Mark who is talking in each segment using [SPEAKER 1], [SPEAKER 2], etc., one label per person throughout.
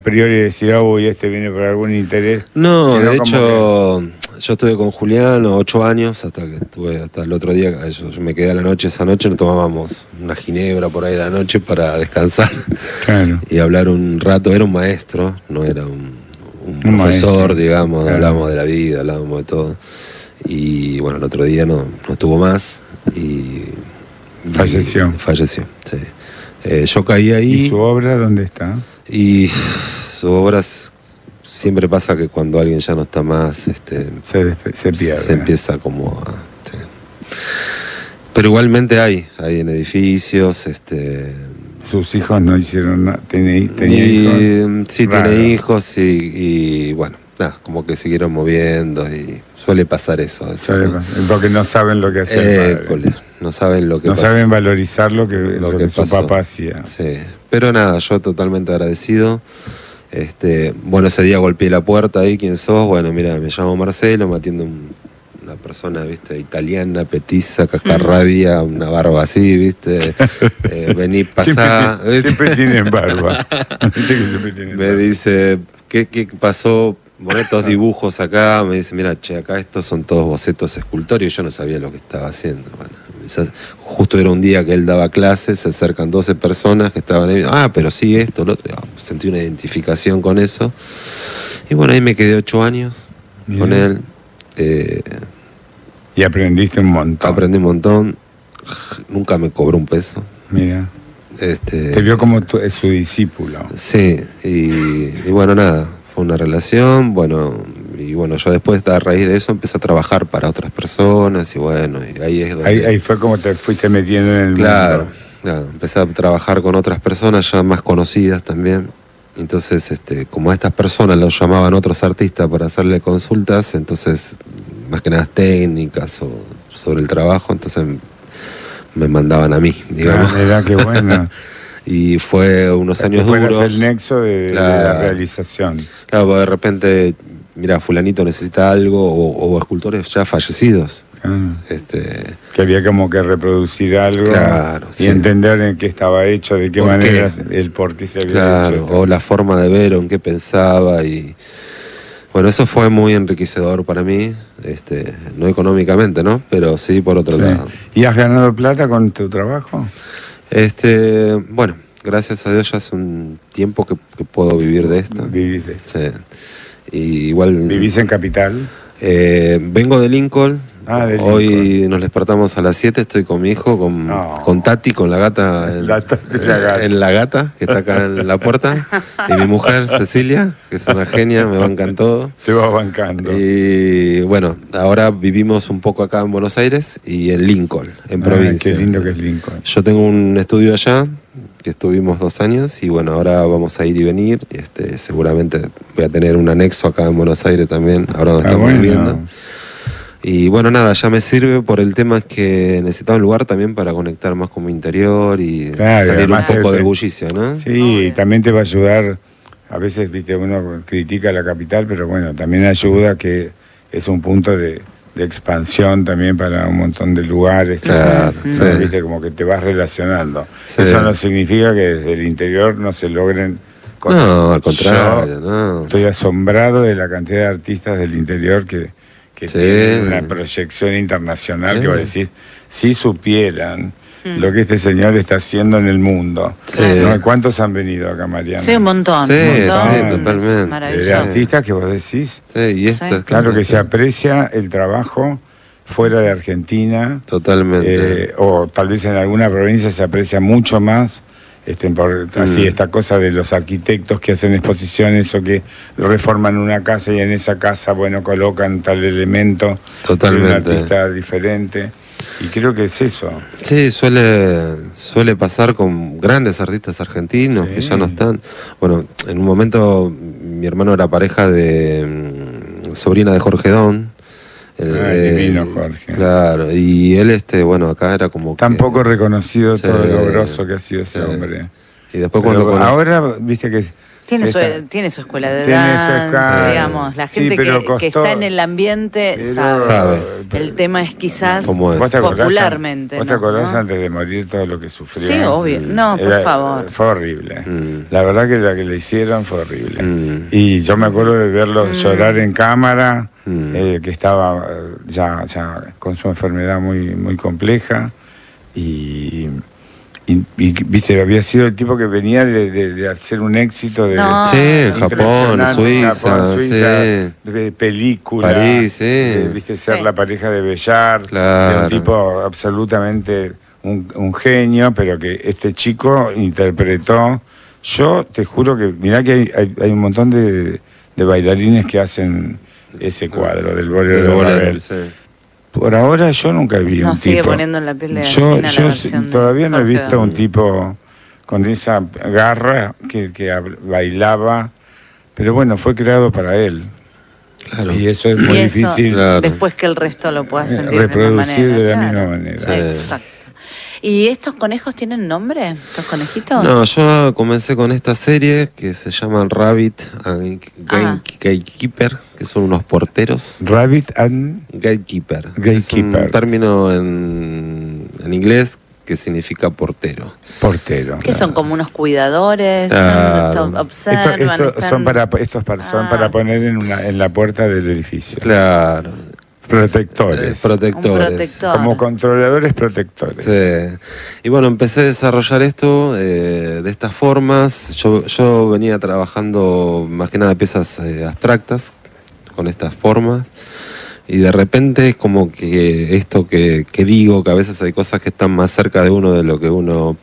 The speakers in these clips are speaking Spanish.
[SPEAKER 1] priori decir, uy, este viene por algún interés.
[SPEAKER 2] No, de hecho, yo estuve con Julián 8 años, hasta el otro día, yo me quedé a la noche, esa noche nos tomábamos una ginebra por ahí a la noche para descansar.
[SPEAKER 1] Claro.
[SPEAKER 2] Y hablar un rato. Era un maestro, no era un profesor, maestro, digamos, claro. Hablábamos de la vida, hablábamos de todo. Y bueno, el otro día no estuvo más y
[SPEAKER 1] falleció.
[SPEAKER 2] Falleció, sí. Yo caí ahí.
[SPEAKER 1] ¿Y su obra dónde está?
[SPEAKER 2] Y su obra siempre pasa que cuando alguien ya no está más,
[SPEAKER 1] se pierde.
[SPEAKER 2] Se empieza como a... Sí. Pero igualmente hay en edificios,
[SPEAKER 1] ¿Sus hijos no hicieron nada? ¿Tenía hijos?
[SPEAKER 2] Sí, raro. Tiene hijos y bueno, nada, como que siguieron moviendo y suele pasar eso.
[SPEAKER 1] Porque no saben lo que hacer.
[SPEAKER 2] No saben lo que
[SPEAKER 1] no saben valorizar lo que su papá hacía.
[SPEAKER 2] Sí, pero nada, yo totalmente agradecido. Bueno, ese día golpeé la puerta ahí, ¿quién sos? Bueno, mira, me llamo Marcelo, me atiende una persona, viste, italiana, petiza, cascarrabia, una barba así, viste, vení, pasá.
[SPEAKER 1] Siempre tienen barba.
[SPEAKER 2] Me dice, ¿qué pasó? Poné estos dibujos acá, me dice, mira, che, acá estos son todos bocetos escultóricos, yo no sabía lo que estaba haciendo. Bueno, justo era un día que él daba clases, se acercan 12 personas que estaban ahí, pero sí, esto, lo otro, sentí una identificación con eso. Y bueno, ahí me quedé 8 años con él.
[SPEAKER 1] Y aprendiste un montón.
[SPEAKER 2] Aprendí un montón, nunca me cobró un peso.
[SPEAKER 1] Mira. Te vio como su discípulo.
[SPEAKER 2] Sí, y bueno, nada. Fue una relación, y yo después a raíz de eso empecé a trabajar para otras personas y bueno, y ahí es donde...
[SPEAKER 1] Ahí fue como te fuiste metiendo en el mundo.
[SPEAKER 2] Claro, empecé a trabajar con otras personas ya más conocidas también. Entonces, como a estas personas los llamaban otros artistas para hacerle consultas, entonces, más que nada técnicas o sobre el trabajo, entonces me mandaban a mí, digamos.
[SPEAKER 1] Mira, qué bueno.
[SPEAKER 2] Y fue unos años duros.
[SPEAKER 1] El nexo de la realización.
[SPEAKER 2] Claro, porque de repente, mira, fulanito necesita algo, o escultores ya fallecidos.
[SPEAKER 1] Que había como que reproducir algo,
[SPEAKER 2] claro,
[SPEAKER 1] y entender en qué estaba hecho, de qué manera, el por qué se había hecho.
[SPEAKER 2] O la forma de ver, o en qué pensaba. Y bueno, eso fue muy enriquecedor para mí, no económicamente, ¿no? Pero sí por otro lado.
[SPEAKER 1] ¿Y has ganado plata con tu trabajo?
[SPEAKER 2] Bueno, gracias a Dios ya hace un tiempo que puedo vivir de esto.
[SPEAKER 1] Vivís de esto.
[SPEAKER 2] Sí. Y igual...
[SPEAKER 1] ¿Vivís en Capital?
[SPEAKER 2] Vengo de Lincoln. Hoy nos despertamos a las 7, estoy con mi hijo, con Tati, con la gata, en la gata, que está acá en la puerta, y mi mujer, Cecilia, que es una genia, me bancan todo.
[SPEAKER 1] Te va bancando.
[SPEAKER 2] Y bueno, ahora vivimos un poco acá en Buenos Aires y en Lincoln, en provincia.
[SPEAKER 1] Qué lindo que es Lincoln.
[SPEAKER 2] Yo tengo un estudio allá, que estuvimos 2 años, y bueno, ahora vamos a ir y venir. Seguramente voy a tener un anexo acá en Buenos Aires también, ahora nos estamos viviendo. Y bueno, nada, ya me sirve por el tema que necesitaba un lugar también para conectar más con mi interior y salir un poco del bullicio, ¿no?
[SPEAKER 1] Sí, también te va a ayudar. A veces, viste, uno critica la capital, pero bueno, también ayuda, que es un punto de expansión también para un montón de lugares.
[SPEAKER 2] Claro,
[SPEAKER 1] ¿no? Viste, como que te vas relacionando. Sí. Eso no significa que desde el interior no se logren cosas.
[SPEAKER 2] No, al contrario, no.
[SPEAKER 1] Estoy asombrado de la cantidad de artistas del interior que tienen una proyección internacional, que vos decís, si supieran lo que este señor está haciendo en el mundo. ¿No? ¿Cuántos han venido acá, Mariana?
[SPEAKER 3] Sí, un montón.
[SPEAKER 2] Sí, totalmente.
[SPEAKER 3] Maravilloso.
[SPEAKER 1] De artistas que vos decís.
[SPEAKER 2] Sí, y esto
[SPEAKER 1] claro que se aprecia el trabajo fuera de Argentina.
[SPEAKER 2] Totalmente.
[SPEAKER 1] O tal vez en alguna provincia se aprecia mucho más. Así, esta cosa de los arquitectos que hacen exposiciones o que reforman una casa y en esa casa, bueno, colocan tal elemento.
[SPEAKER 2] Totalmente.
[SPEAKER 1] De un artista diferente. Y creo que es eso.
[SPEAKER 2] Sí, suele pasar con grandes artistas argentinos que ya no están. Bueno, en un momento mi hermano era pareja de sobrina de Jorge Don.
[SPEAKER 1] Divino Jorge.
[SPEAKER 2] Claro, y él, bueno, acá era como
[SPEAKER 1] tan poco reconocido todo lo grosso que ha sido ese hombre.
[SPEAKER 2] Y después cuando
[SPEAKER 1] ahora, viste que
[SPEAKER 3] Tiene su escuela de danza, digamos. La gente que está en el ambiente sabe. El tema es quizás popularmente.
[SPEAKER 1] ¿Vos te acordás antes de morir todo lo que sufrió?
[SPEAKER 3] Sí, obvio. No, por favor.
[SPEAKER 1] Fue horrible. La verdad que la que le hicieron fue horrible. Y yo me acuerdo de verlo llorar en cámara, que estaba ya con su enfermedad muy, muy compleja. Y viste, había sido el tipo que venía de hacer un éxito de
[SPEAKER 2] Japón, Suiza,
[SPEAKER 1] de película,
[SPEAKER 2] París,
[SPEAKER 1] viste, ser la pareja de Bellar, de un tipo absolutamente un genio, pero que este chico interpretó. Yo te juro que, mirá que hay un montón de bailarines que hacen ese cuadro del bolero de Ravel. Por ahora yo nunca vi un tipo.
[SPEAKER 3] Sigue poniendo en la piel de gallina la versión
[SPEAKER 1] todavía no he visto un tipo con esa garra que bailaba, pero bueno, fue creado para él.
[SPEAKER 2] Claro.
[SPEAKER 1] Y eso es muy difícil.
[SPEAKER 3] Después que el resto lo pueda sentir
[SPEAKER 1] reproducir
[SPEAKER 3] de la
[SPEAKER 1] misma manera.
[SPEAKER 3] Sí. Exacto. ¿Y estos conejos tienen nombre? ¿Estos conejitos?
[SPEAKER 2] No, yo comencé con esta serie que se llama Rabbit and Gatekeeper, que son unos porteros.
[SPEAKER 1] Rabbit and
[SPEAKER 2] Gatekeeper. Es un término en inglés que significa portero.
[SPEAKER 1] Portero.
[SPEAKER 3] Que son como unos cuidadores, observan.
[SPEAKER 1] Son para poner en la puerta del edificio.
[SPEAKER 2] Claro.
[SPEAKER 1] Protectores. Como controladores protectores.
[SPEAKER 2] Sí. Y bueno, empecé a desarrollar esto de estas formas. Yo venía trabajando más que nada piezas abstractas con estas formas. Y de repente es como que esto que digo, que a veces hay cosas que están más cerca de uno de lo que uno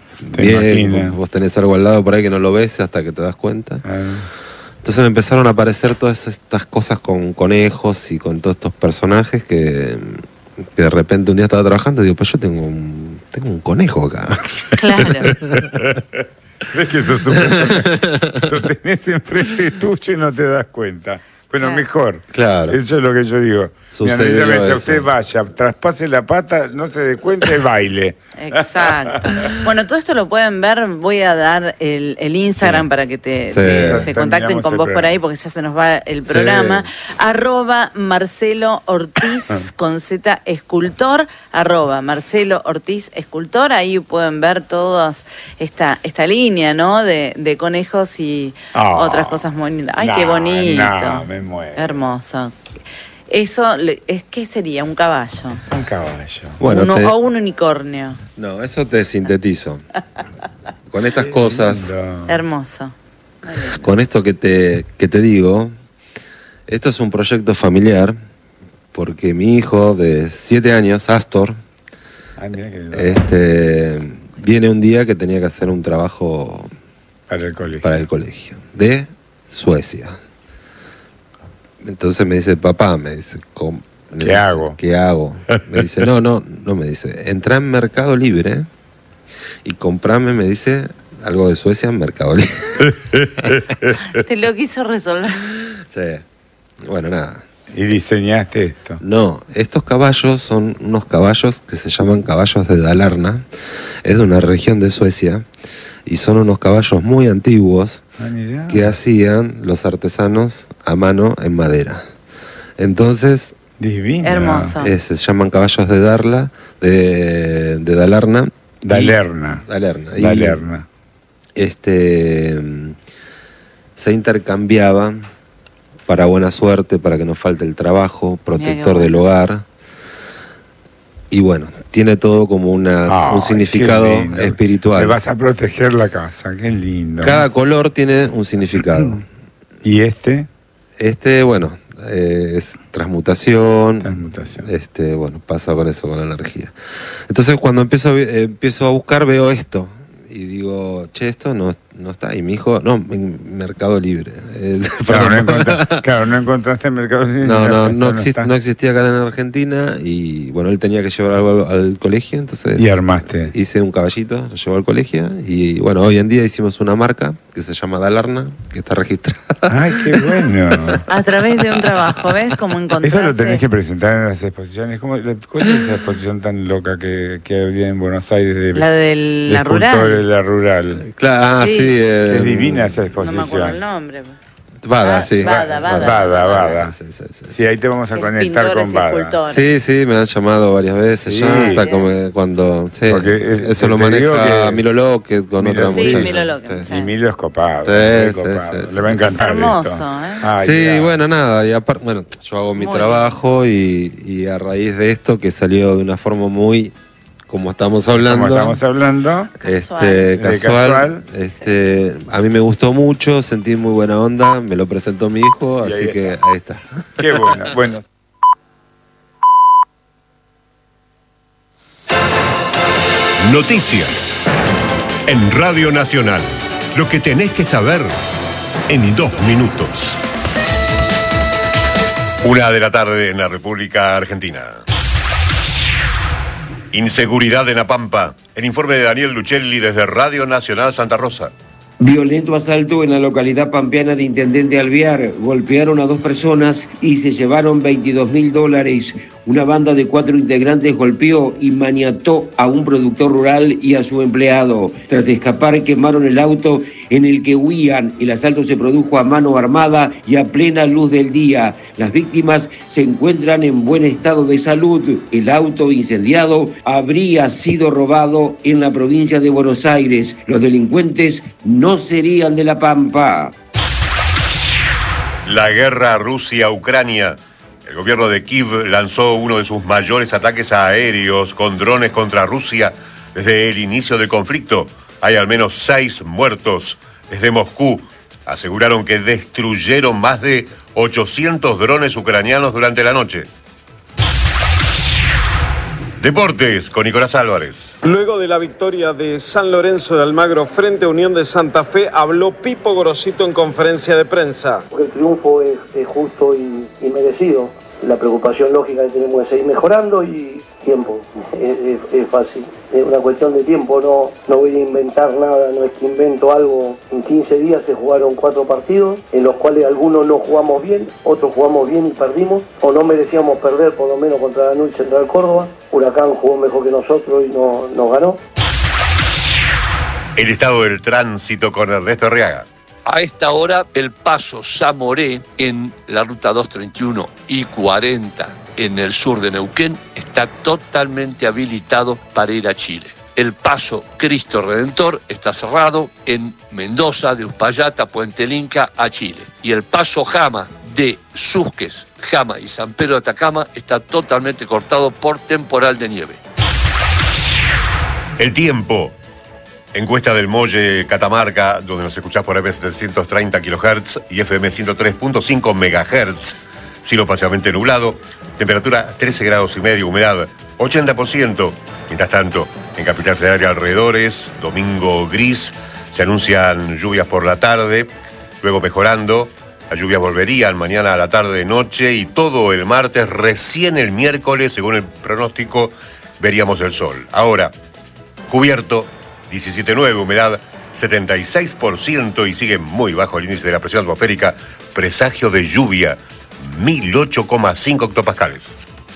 [SPEAKER 2] ve. Vos tenés algo al lado por ahí que no lo ves hasta que te das cuenta. Entonces me empezaron a aparecer todas estas cosas con conejos y con todos estos personajes que de repente un día estaba trabajando y digo, pues yo tengo un conejo acá.
[SPEAKER 3] Claro.
[SPEAKER 1] ¿Ves que eso lo tenés enfrente tuyo y no te das cuenta? Bueno, mejor.
[SPEAKER 2] Claro.
[SPEAKER 1] Eso es lo que yo digo.
[SPEAKER 2] Sucedió eso.
[SPEAKER 1] Usted vaya, traspase la pata, no se dé cuenta y baile.
[SPEAKER 3] Exacto. Bueno, todo esto lo pueden ver. Voy a dar el Instagram para que se contacten con vos por ahí, porque ya se nos va el programa. @Marcelo Ortiz con Z escultor. @Marcelo Ortiz escultor. Ahí pueden ver toda esta línea, ¿no? De conejos y otras cosas muy lindas. Ay, qué bonito.
[SPEAKER 1] Me muero.
[SPEAKER 3] Hermoso. Eso, ¿qué sería? ¿Un caballo?
[SPEAKER 1] Un caballo.
[SPEAKER 2] Bueno,
[SPEAKER 3] o un unicornio.
[SPEAKER 2] No, eso te sintetizo. Con estas cosas.
[SPEAKER 3] Hermoso.
[SPEAKER 2] Con esto que te digo, esto es un proyecto familiar, porque mi hijo de 7 años, Astor, viene un día que tenía que hacer un trabajo para el colegio de Suecia. Entonces me dice, papá, ¿qué hago? Me dice, no, me dice, entrá en Mercado Libre y comprame, me dice, algo de Suecia en Mercado Libre.
[SPEAKER 3] Te lo quiso resolver.
[SPEAKER 2] Sí. Bueno, nada.
[SPEAKER 1] ¿Y diseñaste esto?
[SPEAKER 2] No, estos caballos son unos caballos que se llaman caballos de Dalarna. Es de una región de Suecia. Y son unos caballos muy antiguos que hacían los artesanos a mano en madera. Entonces,
[SPEAKER 1] divino.
[SPEAKER 3] Hermoso.
[SPEAKER 2] Se llaman caballos de Dalarna.
[SPEAKER 1] Dalerna.
[SPEAKER 2] Se intercambiaban para buena suerte, para que no falte el trabajo, protector del hogar. Y bueno, tiene todo como un significado espiritual.
[SPEAKER 1] Le vas a proteger la casa, qué lindo.
[SPEAKER 2] Cada color tiene un significado.
[SPEAKER 1] ¿Y este?
[SPEAKER 2] Bueno, es transmutación.
[SPEAKER 1] Transmutación.
[SPEAKER 2] Pasa con eso, con la energía. Entonces cuando empiezo a buscar, veo esto. Y digo, esto no está. Y mi hijo, en Mercado Libre.
[SPEAKER 1] No encontraste en Mercado Libre.
[SPEAKER 2] No existía acá en Argentina. Y bueno, él tenía que llevar algo al colegio. Entonces
[SPEAKER 1] y armaste.
[SPEAKER 2] Hice un caballito, lo llevó al colegio. Y bueno, hoy en día hicimos una marca que se llama Dalarna, que está registrada.
[SPEAKER 1] ¡Ay, qué bueno!
[SPEAKER 3] A través de un trabajo, ¿ves? Cómo encontraste.
[SPEAKER 1] Eso lo tenés que presentar en las exposiciones. ¿Cuál es esa exposición tan loca que había en Buenos Aires?
[SPEAKER 3] La de la rural.
[SPEAKER 2] Claro, sí, Sí,
[SPEAKER 1] es divina esa exposición.
[SPEAKER 3] No me acuerdo el nombre.
[SPEAKER 2] Bada, sí.
[SPEAKER 1] Bada. Sí, ahí te vamos a conectar con Bada.
[SPEAKER 2] Sí, me han llamado varias veces ya, hasta como cuando... Sí, eso lo maneja Milo López con otra muchacha.
[SPEAKER 3] Sí, Milo López.
[SPEAKER 1] Y Milo es copado.
[SPEAKER 2] Sí.
[SPEAKER 1] Le va a encantar.
[SPEAKER 3] Es hermoso,
[SPEAKER 2] Sí, bueno, nada, y aparte, bueno, yo hago mi trabajo y a raíz de esto, que salió de una forma muy... Como estamos hablando, casual. A mí me gustó mucho, sentí muy buena onda, me lo presentó mi hijo, así que ahí está.
[SPEAKER 1] Qué bueno.
[SPEAKER 4] Noticias en Radio Nacional. Lo que tenés que saber en 2 minutos. 1:00 p.m. en la República Argentina. Inseguridad en La Pampa. El informe de Daniel Luchelli desde Radio Nacional Santa Rosa.
[SPEAKER 5] Violento asalto en la localidad pampeana de Intendente Alvear. Golpearon a 2 personas y se llevaron $22.000. Una banda de 4 integrantes golpeó y maniató a un productor rural y a su empleado. Tras escapar, quemaron el auto en el que huían. El asalto se produjo a mano armada y a plena luz del día. Las víctimas se encuentran en buen estado de salud. El auto incendiado habría sido robado en la provincia de Buenos Aires. Los delincuentes no serían de La Pampa.
[SPEAKER 4] La guerra Rusia-Ucrania. El gobierno de Kiev lanzó uno de sus mayores ataques aéreos con drones contra Rusia desde el inicio del conflicto. Hay al menos 6 muertos. Desde Moscú aseguraron que destruyeron más de 800 drones ucranianos durante la noche. Deportes con Nicolás Álvarez.
[SPEAKER 6] Luego de la victoria de San Lorenzo de Almagro frente a Unión de Santa Fe, habló Pipo Gorosito en conferencia de prensa.
[SPEAKER 7] El triunfo es justo y merecido. La preocupación lógica que tenemos es seguir mejorando y tiempo. Es fácil. Es una cuestión de tiempo. No voy a inventar nada, no es que invento algo. En 15 días se jugaron 4 partidos, en los cuales algunos no jugamos bien, otros jugamos bien y perdimos, o no merecíamos perder, por lo menos contra Lanús y Central Córdoba. Huracán jugó mejor que nosotros y nos ganó.
[SPEAKER 4] El estado del tránsito con Ernesto Arriaga.
[SPEAKER 8] A esta hora, el paso Zamoré en la ruta 231 y 40 en el sur de Neuquén está totalmente habilitado para ir a Chile. El paso Cristo Redentor está cerrado en Mendoza, de Uspallata, Puente el Inca a Chile. Y el paso Jama de Susques, Jama y San Pedro de Atacama está totalmente cortado por temporal de nieve.
[SPEAKER 4] El tiempo. Encuesta del Molle Catamarca, donde nos escuchás por FM 730 kHz y FM 103.5 MHz. Cielo parcialmente nublado, temperatura 13 grados y medio, humedad 80%. Mientras tanto, en Capital Federal y alrededores, domingo gris, se anuncian lluvias por la tarde, luego mejorando. Las lluvias volverían mañana a la tarde, noche y todo el martes. Recién el miércoles, según el pronóstico, veríamos el sol. Ahora, cubierto, 17.9, humedad 76% y sigue muy bajo el índice de la presión atmosférica. Presagio de lluvia, 1008,5 hectopascales.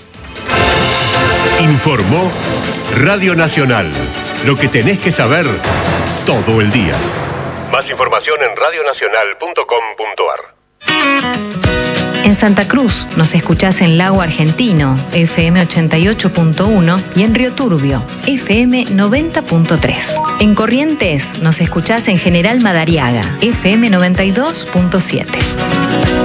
[SPEAKER 4] Informó Radio Nacional. Lo que tenés que saber todo el día. Más información en radionacional.com.ar.
[SPEAKER 9] En Santa Cruz nos escuchás en Lago Argentino, FM 88.1 y en Río Turbio, FM 90.3. En Corrientes nos escuchás en General Madariaga, FM 92.7.